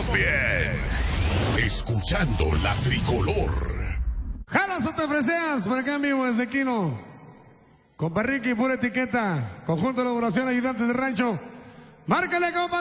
pasamos bien. Escuchando la tricolor. Jalas o te freseas, por acá en vivo desde Quino. Compa Ricky, pura etiqueta. Conjunto de elaboración, ayudantes de rancho. Márcale, compa.